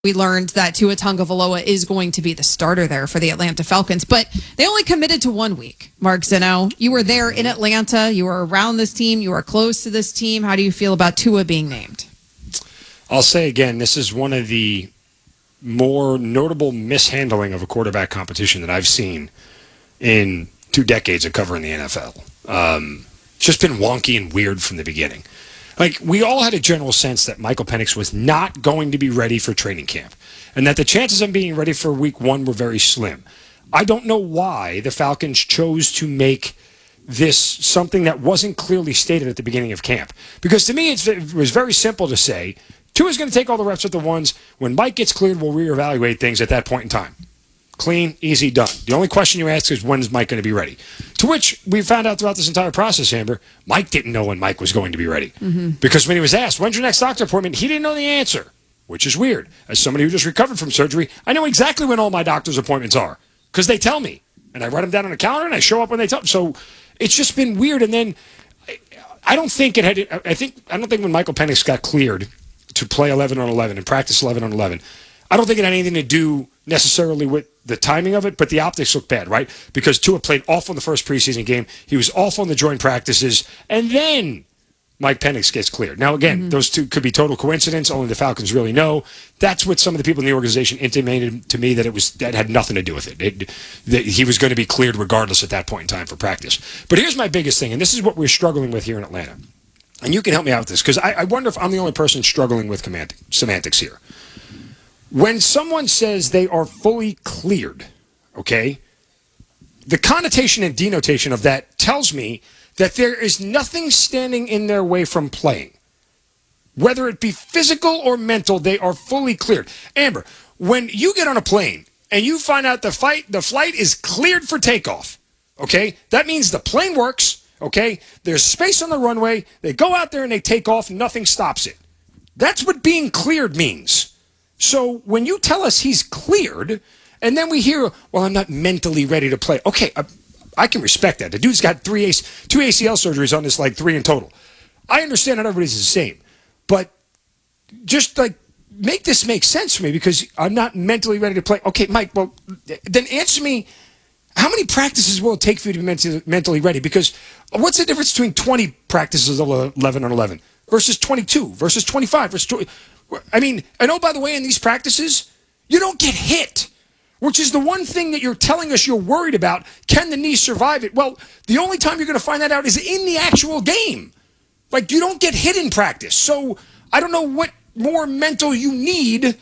we learned that Tua Tagovailoa is going to be the starter there for the Atlanta Falcons, but they only committed to 1 week. Mark Zeno, you were there in Atlanta. You were around this team. You were close to this team. How do you feel about Tua being named? I'll say again, this is one of the more notable mishandling of a quarterback competition that I've seen in 2 decades of covering the NFL. It's just been wonky and weird from the beginning. Like, we all had a general sense that Michael Penix was not going to be ready for training camp and that the chances of being ready for week 1 were very slim. I don't know why the Falcons chose to make this something that wasn't clearly stated at the beginning of camp. Because to me, it was very simple to say, Tua's going to take all the reps with the ones. When Mike gets cleared, we'll reevaluate things at that point in time. Clean, easy, done. The only question you ask is, when is Mike going to be ready? To which we found out throughout this entire process, Amber, Mike didn't know when Mike was going to be ready. Mm-hmm. Because when he was asked, when's your next doctor appointment, he didn't know the answer, which is weird. As somebody who just recovered from surgery, I know exactly when all my doctor's appointments are because they tell me. And I write them down on a calendar and I show up when they tell me. So it's just been weird. And then I don't think when Michael Penix got cleared to play 11 on 11 and practice 11 on 11, I don't think it had anything to do necessarily with the timing of it, but the optics look bad, right? Because Tua played awful in the first preseason game. He was awful in the joint practices. And then Mike Penix gets cleared. Now, again, those two could be total coincidence. Only the Falcons really know. That's what some of the people in the organization intimated to me, that had nothing to do with it. That he was going to be cleared regardless at that point in time for practice. But here's my biggest thing, and this is what we're struggling with here in Atlanta. And you can help me out with this, because I wonder if I'm the only person struggling with semantics here. When someone says they are fully cleared, okay, the connotation and denotation of that tells me that there is nothing standing in their way from playing. Whether it be physical or mental, they are fully cleared. Amber, when you get on a plane and you find out the flight is cleared for takeoff, okay, that means the plane works, okay, there's space on the runway, they go out there and they take off, nothing stops it. That's what being cleared means. So when you tell us he's cleared, and then we hear, well, I'm not mentally ready to play. Okay, I can respect that. The dude's got 2 ACL surgeries on this, like 3 in total. I understand that everybody's the same. But just, like, make this make sense for me, because I'm not mentally ready to play. Okay, Mike, well, then answer me, how many practices will it take for you to be mentally ready? Because what's the difference between 20 practices of 11 on 11 versus 22 versus 25 versus 20? I mean, and oh, by the way, in these practices, you don't get hit, which is the one thing that you're telling us you're worried about. Can the knee survive it? Well, the only time you're going to find that out is in the actual game. Like, you don't get hit in practice. So I don't know what more mental you need.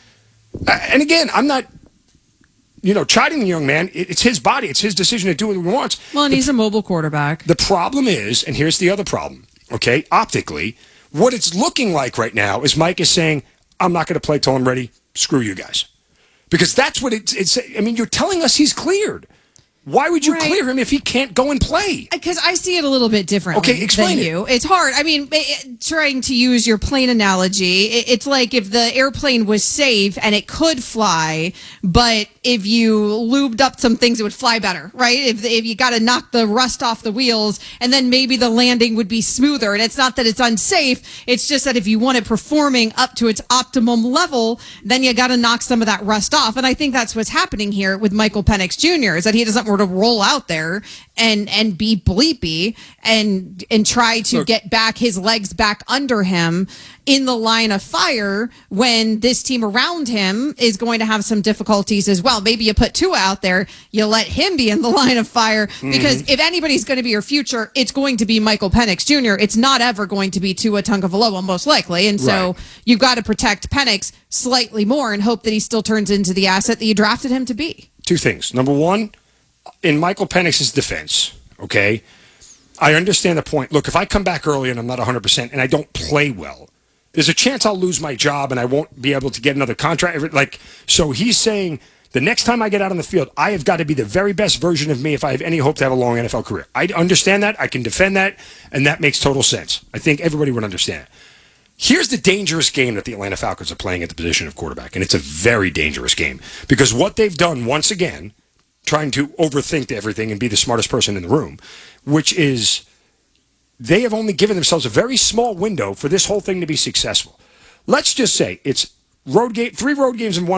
And again, I'm not, chiding the young man. It's his body. It's his decision to do what he wants. Well, and he's a mobile quarterback. The problem is, and here's the other problem, okay, optically, what it's looking like right now is Mike is saying, I'm not going to play till I'm ready. Screw you guys. Because that's what it's. I mean, you're telling us he's cleared. Why would you clear him if he can't go and play? Because I see it a little bit differently. Okay, explain than you. It's hard. I mean, trying to use your plane analogy, it's like if the airplane was safe and it could fly, but if you lubed up some things, it would fly better, right? If you got to knock the rust off the wheels, and then maybe the landing would be smoother. And it's not that it's unsafe. It's just that if you want it performing up to its optimum level, then you got to knock some of that rust off. And I think that's what's happening here with Michael Penix Jr. is that he doesn't want to roll out there and be bleepy and try to get back his legs back under him in the line of fire when this team around him is going to have some difficulties as well. Maybe you put Tua out there, you let him be in the line of fire, because if anybody's going to be your future, it's going to be Michael Penix Jr. It's not ever going to be Tua Tagovailoa, most likely. And so you've got to protect Penix slightly more and hope that he still turns into the asset that you drafted him to be. 2 things. Number one, in Michael Penix's defense, okay, I understand the point. Look, if I come back early and I'm not 100% and I don't play well, there's a chance I'll lose my job and I won't be able to get another contract. So he's saying the next time I get out on the field, I have got to be the very best version of me if I have any hope to have a long NFL career. I understand that. I can defend that, and that makes total sense. I think everybody would understand it. Here's the dangerous game that the Atlanta Falcons are playing at the position of quarterback, and it's a very dangerous game because what they've done once again, trying to overthink everything and be the smartest person in the room, which is they have only given themselves a very small window for this whole thing to be successful. Let's just say it's three road games in one